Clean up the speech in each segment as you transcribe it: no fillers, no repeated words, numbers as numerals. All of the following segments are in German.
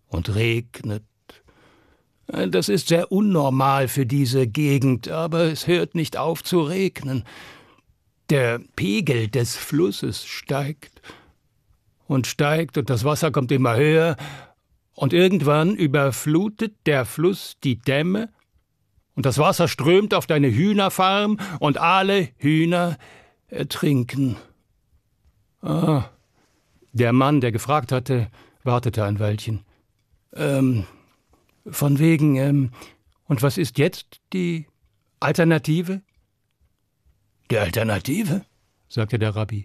und regnet. Das ist sehr unnormal für diese Gegend, aber es hört nicht auf zu regnen. Der Pegel des Flusses steigt und das Wasser kommt immer höher und irgendwann überflutet der Fluss die Dämme und das Wasser strömt auf deine Hühnerfarm und alle Hühner ertrinken. Der Mann, der gefragt hatte, wartete ein Weilchen. Von wegen, und was ist jetzt die Alternative? Die Alternative, sagte der Rabbi.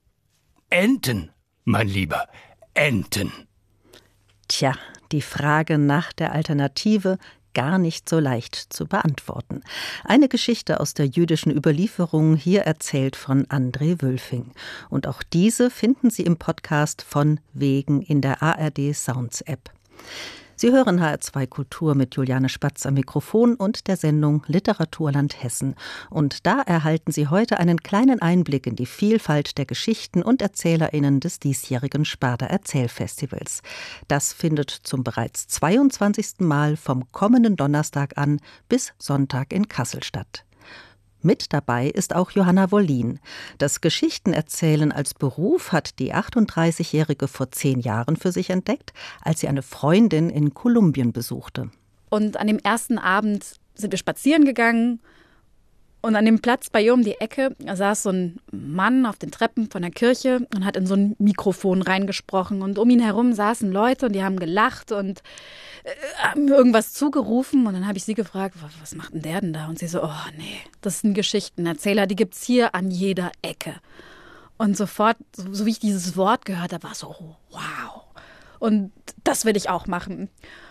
Enten, mein Lieber, Enten. Tja, die Frage nach der Alternative gar nicht so leicht zu beantworten. Eine Geschichte aus der jüdischen Überlieferung, hier erzählt von André Wülfing. Und auch diese finden Sie im Podcast von Wegen in der ARD Sounds App. Sie hören HR2 Kultur mit Juliane Spatz am Mikrofon und der Sendung Literaturland Hessen. Und da erhalten Sie heute einen kleinen Einblick in die Vielfalt der Geschichten und ErzählerInnen des diesjährigen Sparda Erzählfestivals. Das findet zum bereits 22. Mal vom kommenden Donnerstag an bis Sonntag in Kassel statt. Mit dabei ist auch Johanna Wollin. Das Geschichtenerzählen als Beruf hat die 38-Jährige vor 10 Jahren für sich entdeckt, als sie eine Freundin in Kolumbien besuchte. Und an dem ersten Abend sind wir spazieren gegangen und an dem Platz bei ihr um die Ecke saß so ein Mann auf den Treppen von der Kirche und hat in so ein Mikrofon reingesprochen. Und um ihn herum saßen Leute und die haben gelacht und haben irgendwas zugerufen. Und dann habe ich sie gefragt, was macht denn der denn da? Und sie so, oh nee, das sind Geschichtenerzähler, die gibt's hier an jeder Ecke. Und sofort, so wie ich dieses Wort gehört habe, war so, wow. Und das will ich auch machen.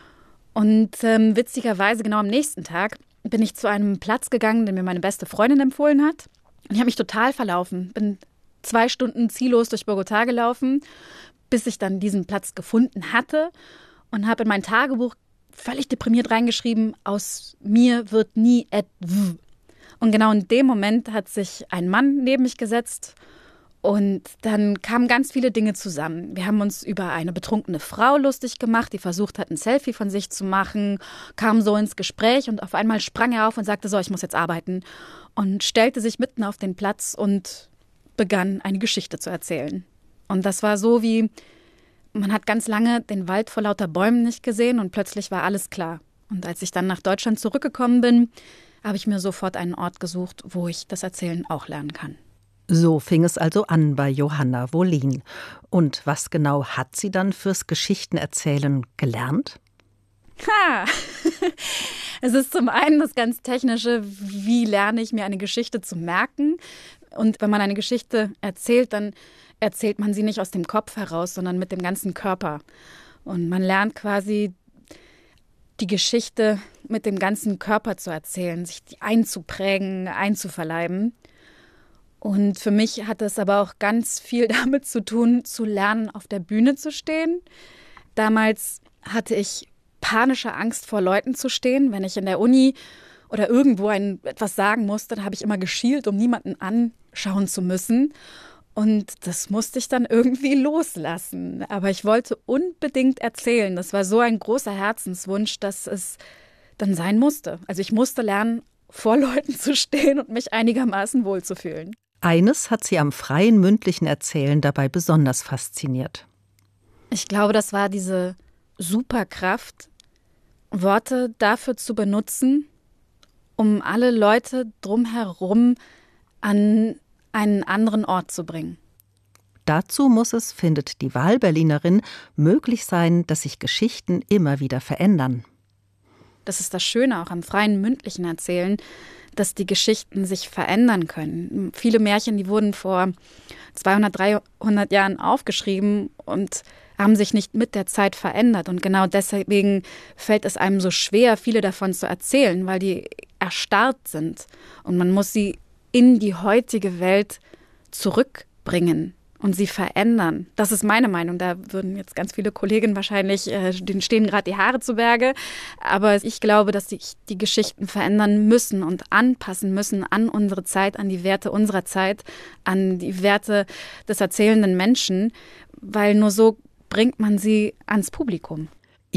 Und witzigerweise genau am nächsten Tag bin ich zu einem Platz gegangen, den mir meine beste Freundin empfohlen hat. Und ich habe mich total verlaufen. Bin 2 Stunden ziellos durch Bogotá gelaufen, bis ich dann diesen Platz gefunden hatte und habe in mein Tagebuch völlig deprimiert reingeschrieben, aus mir wird nie etwas. Und genau in dem Moment hat sich ein Mann neben mich gesetzt und dann kamen ganz viele Dinge zusammen. Wir haben uns über eine betrunkene Frau lustig gemacht, die versucht hat, ein Selfie von sich zu machen, kam so ins Gespräch und auf einmal sprang er auf und sagte, so, ich muss jetzt arbeiten. Und stellte sich mitten auf den Platz und begann, eine Geschichte zu erzählen. Und das war so wie, man hat ganz lange den Wald vor lauter Bäumen nicht gesehen und plötzlich war alles klar. Und als ich dann nach Deutschland zurückgekommen bin, habe ich mir sofort einen Ort gesucht, wo ich das Erzählen auch lernen kann. So fing es also an bei Johanna Wollin. Und was genau hat sie dann fürs Geschichtenerzählen gelernt? Es ist zum einen das ganz Technische, wie lerne ich mir eine Geschichte zu merken. Und wenn man eine Geschichte erzählt, dann erzählt man sie nicht aus dem Kopf heraus, sondern mit dem ganzen Körper. Und man lernt quasi die Geschichte mit dem ganzen Körper zu erzählen, sich die einzuprägen, einzuverleiben. Und für mich hat es aber auch ganz viel damit zu tun, zu lernen, auf der Bühne zu stehen. Damals hatte ich panische Angst vor Leuten zu stehen. Wenn ich in der Uni oder irgendwo etwas sagen musste, dann habe ich immer geschielt, um niemanden anschauen zu müssen. Und das musste ich dann irgendwie loslassen. Aber ich wollte unbedingt erzählen. Das war so ein großer Herzenswunsch, dass es dann sein musste. Also ich musste lernen, vor Leuten zu stehen und mich einigermaßen wohlzufühlen. Eines hat sie am freien mündlichen Erzählen dabei besonders fasziniert. Ich glaube, das war diese Superkraft, Worte dafür zu benutzen, um alle Leute drumherum an einen anderen Ort zu bringen. Dazu muss es, findet die Wahlberlinerin, möglich sein, dass sich Geschichten immer wieder verändern. Das ist das Schöne auch am freien mündlichen Erzählen, dass die Geschichten sich verändern können. Viele Märchen, die wurden vor 200, 300 Jahren aufgeschrieben und haben sich nicht mit der Zeit verändert. Und genau deswegen fällt es einem so schwer, viele davon zu erzählen, weil die erstarrt sind. Und man muss sie in die heutige Welt zurückbringen und sie verändern. Das ist meine Meinung. Da würden jetzt ganz viele Kolleginnen wahrscheinlich, denen stehen gerade die Haare zu Berge. Aber ich glaube, dass sich die Geschichten verändern müssen und anpassen müssen an unsere Zeit, an die Werte unserer Zeit, an die Werte des erzählenden Menschen, weil nur so bringt man sie ans Publikum.